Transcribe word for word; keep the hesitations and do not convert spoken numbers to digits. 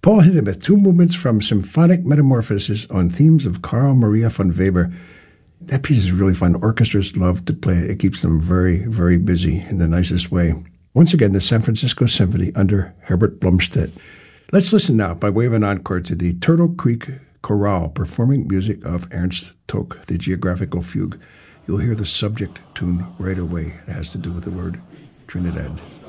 Paul Hindemith, two movements from Symphonic Metamorphosis on themes of Carl Maria von Weber. That piece is really fun. Orchestras love to play it. It keeps them very, very busy in the nicest way. Once again, the San Francisco Symphony under Herbert Blomstedt. Let's listen now, by way of an encore, to the Turtle Creek Chorale performing music of Ernst Tock, the Geographical Fugue. You'll hear the subject tune right away. It has to do with the word Trinidad.